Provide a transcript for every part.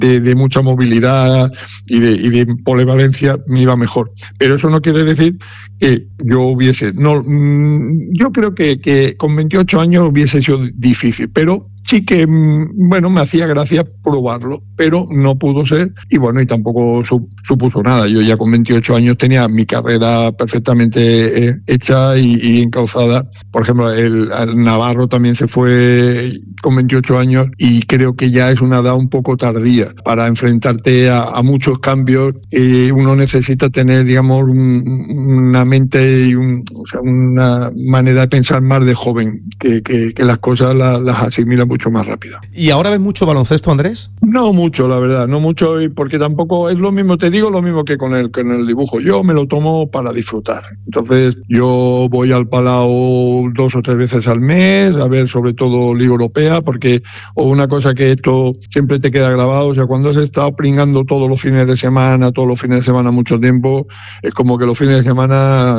de mucha movilidad y de polivalencia, me iba mejor. Pero eso no quiere decir que yo hubiese... yo creo que con 28 años hubiese sido difícil, pero sí que, bueno, me hacía gracia probarlo, pero no pudo ser y bueno, y tampoco supuso nada. Yo ya con 28 años tenía mi carrera perfectamente hecha y encauzada. Por ejemplo, el Navarro también se fue con 28 años y creo que ya es una edad un poco tardía para enfrentarte a muchos cambios. Uno necesita tener, digamos, una mente y una manera de pensar más de joven, que las cosas las asimila mucho más rápido. ¿Y ahora ves mucho baloncesto, Andrés? No mucho, la verdad, no mucho, porque tampoco es lo mismo, te digo lo mismo que con el dibujo. Yo me lo tomo para disfrutar. Entonces, yo voy al Palau 2 o 3 veces al mes, a ver sobre todo Liga Europea, porque una cosa que esto siempre te queda grabado, o sea, cuando has estado pringando todos los fines de semana mucho tiempo, es como que los fines de semana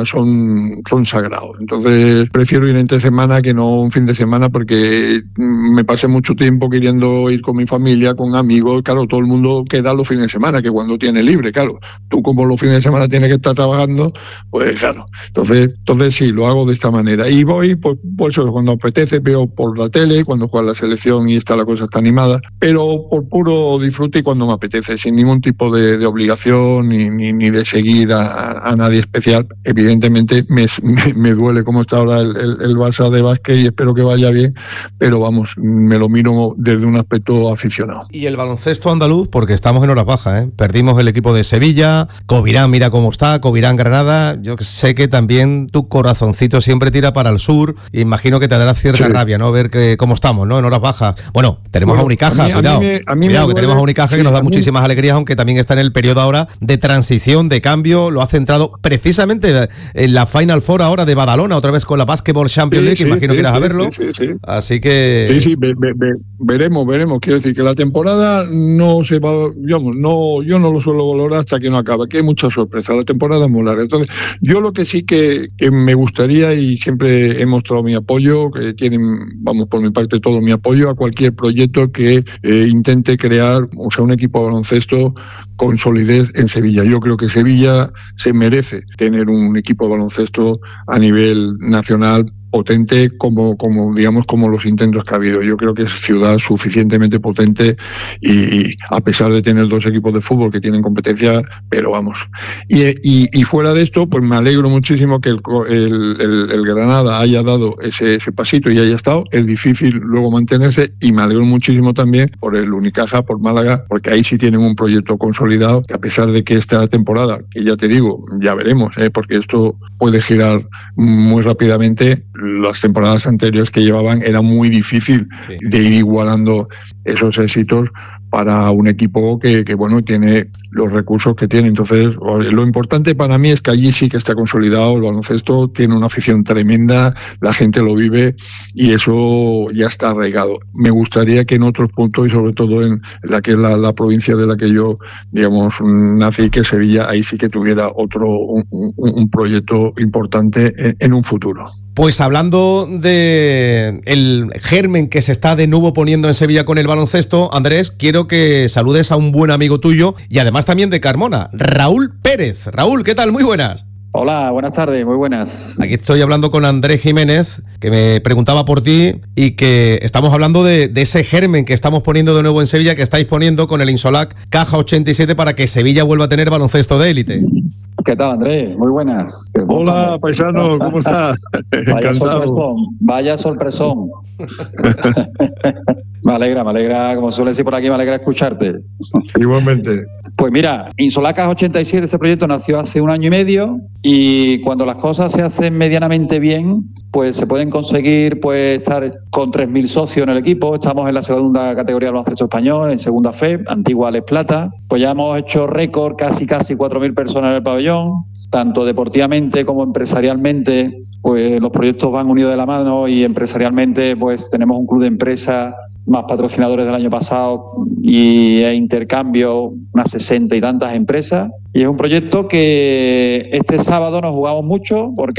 son sagrados. Entonces, prefiero ir entre semana que no un fin de semana, porque me pasé mucho tiempo queriendo ir con mi familia, con amigos. Claro, todo el mundo queda los fines de semana, que cuando tiene libre, claro. Tú como los fines de semana tienes que estar trabajando, pues claro. Entonces sí, lo hago de esta manera. Y voy, pues eso, cuando apetece, veo por la tele, cuando juega la selección y está la cosa está animada, pero por puro disfrute y cuando me apetece, sin ningún tipo de obligación ni de seguir a nadie especial. Evidentemente me duele cómo está ahora el Barça de básquet y espero que vaya bien, pero vamos, me lo miro desde un aspecto aficionado. Y el baloncesto andaluz, porque estamos en horas bajas, ¿eh? Perdimos el equipo de Sevilla, Covirán mira cómo está, Covirán Granada. Yo sé que también tu corazoncito siempre tira para el sur, imagino que te dará cierta rabia, ¿no? Ver cómo estamos, ¿no? En horas bajas. Bueno, tenemos a Unicaja, cuidado, que tenemos a Unicaja, que nos da muchísimas alegrías, aunque también está en el periodo ahora de transición, de cambio. Lo ha centrado precisamente en la Final Four ahora de Badalona, otra vez con la Basketball Champions League, imagino que irás a verlo. Sí. Así que... Sí, veremos. Quiero decir que la temporada no se va, digamos, yo no lo suelo valorar hasta que no acaba, que hay mucha sorpresa, la temporada es muy larga. Entonces, yo lo que sí que me gustaría, y siempre he mostrado mi apoyo, que tienen, vamos, por mi parte todo mi apoyo a cualquier proyecto que intente crear, o sea, un equipo de baloncesto con solidez en Sevilla. Yo creo que Sevilla se merece tener un equipo de baloncesto a nivel nacional potente como los intentos que ha habido. Yo creo que es ciudad suficientemente potente y a pesar de tener 2 equipos de fútbol que tienen competencia, pero vamos. Y fuera de esto, pues me alegro muchísimo que el Granada haya dado ese pasito y haya estado. Es difícil luego mantenerse y me alegro muchísimo también por el Unicaja, por Málaga, porque ahí sí tienen un proyecto consolidado, que a pesar de que esta temporada, que ya te digo, ya veremos, porque esto puede girar muy rápidamente. Las temporadas anteriores que llevaban era muy difícil de ir igualando esos éxitos para un equipo que bueno, tiene los recursos que tiene. Entonces, lo importante para mí es que allí sí que está consolidado el baloncesto, tiene una afición tremenda, la gente lo vive y eso ya está arraigado. Me gustaría que en otros puntos, y sobre todo en la que es la provincia de la que yo, digamos, nací, que Sevilla, ahí sí que tuviera un proyecto importante en un futuro. Pues hablando de el germen que se está de nuevo poniendo en Sevilla con el baloncesto, Andrés, quiero que saludes a un buen amigo tuyo y además también de Carmona, Raúl Pérez. Raúl, ¿qué tal? Muy buenas. Hola, buenas tardes, muy buenas. Aquí estoy hablando con Andrés Jiménez, que me preguntaba por ti y que estamos hablando de ese germen que estamos poniendo de nuevo en Sevilla, que estáis poniendo con el Insolac Caja 87 para que Sevilla vuelva a tener baloncesto de élite. ¿Qué tal, Andrés? Muy buenas. Hola, paisano, ¿cómo estás? Vaya sorpresón. Me alegra, como suele decir por aquí, me alegra escucharte. Igualmente. Pues mira, Insolac Caja 87, este proyecto nació hace 1 año y medio y cuando las cosas se hacen medianamente bien, pues se pueden conseguir pues estar con 3.000 socios en el equipo. Estamos en la segunda categoría del baloncesto español, en segunda fe, antigua Les Plata. Pues ya hemos hecho récord, casi 4.000 personas en el pabellón, tanto deportivamente como empresarialmente. Pues los proyectos van unidos de la mano y empresarialmente pues tenemos un club de empresas, más patrocinadores del año pasado y intercambio, unas 60 y tantas empresas. Y es un proyecto que este sábado nos jugamos mucho porque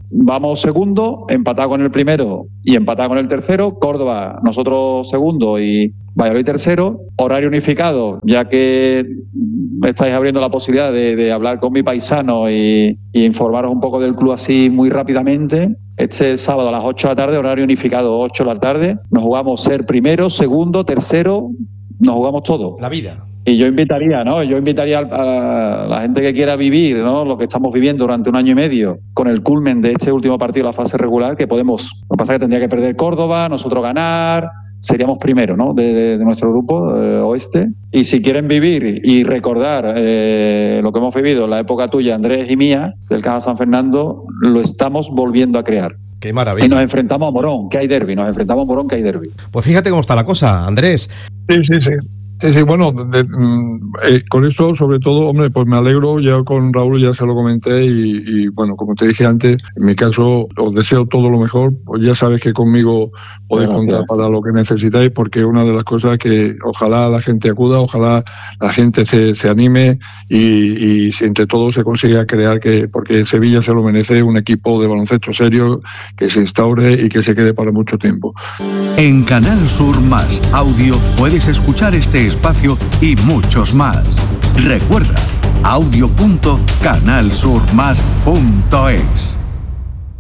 vamos segundo, empatado con el primero y empatado con el tercero. Córdoba, nosotros segundo y Valladolid tercero. Horario unificado, ya que estáis abriendo la posibilidad de hablar con mi paisano y informaros un poco del club así muy rápidamente. Este sábado a las 8 de la tarde, horario unificado, 8 de la tarde. Nos jugamos ser primero, segundo, tercero, nos jugamos todo. La vida. Y yo invitaría, ¿no? A la gente que quiera vivir, ¿no? Lo que estamos viviendo durante un año y medio con el culmen de este último partido de la fase regular, que podemos. Lo que pasa es que tendría que perder Córdoba, nosotros ganar, seríamos primero, ¿no? De nuestro grupo oeste. Y si quieren vivir y recordar lo que hemos vivido en la época tuya, Andrés y mía, del Caja San Fernando, lo estamos volviendo a crear. Qué maravilla. Y nos enfrentamos a Morón, que hay derbi. Pues fíjate cómo está la cosa, Andrés. Sí, bueno, con esto sobre todo, hombre, pues me alegro, ya con Raúl ya se lo comenté y bueno, como te dije antes, en mi caso os deseo todo lo mejor, pues ya sabes que conmigo podéis contar para lo que necesitáis, porque es una de las cosas que ojalá la gente acuda, ojalá la gente se anime y si entre todos se consiga crear porque Sevilla se lo merece, un equipo de baloncesto serio que se instaure y que se quede para mucho tiempo. En Canal Sur Más Audio puedes escuchar este espacio y muchos más. Recuerda, audio.canalsurmas.es.